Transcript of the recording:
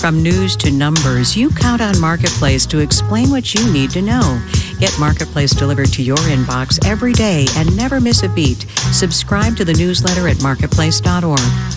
From news to numbers, you count on Marketplace to explain what you need to know. Get Marketplace delivered to your inbox every day and never miss a beat. Subscribe to the newsletter at marketplace.org.